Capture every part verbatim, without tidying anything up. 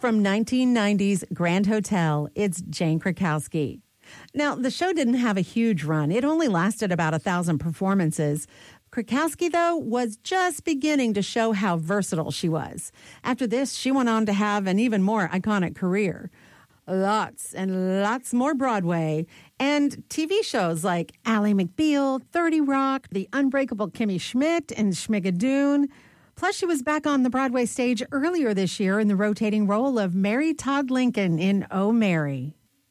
From nineteen ninety's Grand Hotel, it's Jane Krakowski. Now, the show didn't have a huge run. It only lasted about a thousand performances. Krakowski, though, was just beginning to show how versatile she was. After this, she went on to have an even more iconic career. Lots and lots more Broadway and T V shows like Ally McBeal, thirty Rock, The Unbreakable Kimmy Schmidt, and Schmigadoon. Plus, she was back on the Broadway stage earlier this year in the rotating role of Mary Todd Lincoln in Oh, Mary.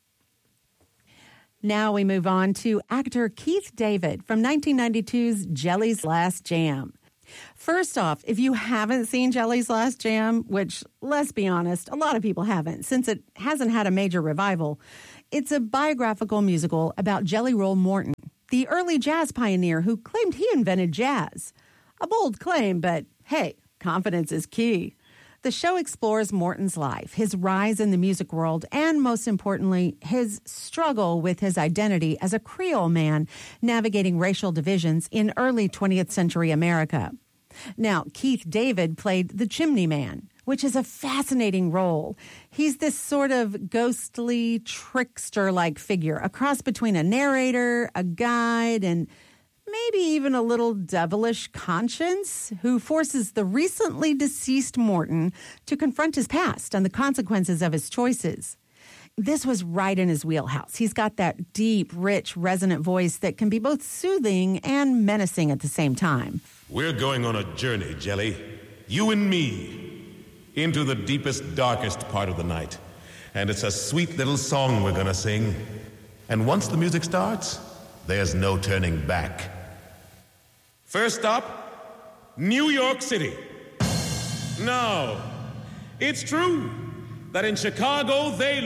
Now we move on to actor Keith David from nineteen ninety-two's Jelly's Last Jam. First off, if you haven't seen Jelly's Last Jam, which, let's be honest, a lot of people haven't, since it hasn't had a major revival, it's a biographical musical about Jelly Roll Morton, the early jazz pioneer who claimed he invented jazz. A bold claim, but hey, confidence is key. The show explores Morton's life, his rise in the music world, and most importantly, his struggle with his identity as a Creole man navigating racial divisions in early twentieth century America. Now, Keith David played the Chimney Man, which is a fascinating role. He's this sort of ghostly, trickster-like figure, a cross between a narrator, a guide, and maybe even a little devilish conscience, who forces the recently deceased Morton to confront his past and the consequences of his choices. This was right in his wheelhouse. He's got that deep, rich, resonant voice that can be both soothing and menacing at the same time. We're going on a journey, Jelly. You and me. Into the deepest, darkest part of the night. And it's a sweet little song we're gonna sing. And once the music starts, there's no turning back. First stop, New York City. Now, it's true that in Chicago they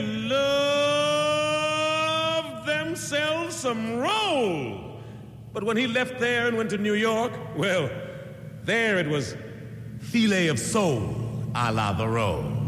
love themselves some roll. But when he left there and went to New York, well, there it was filet of soul a la the roll.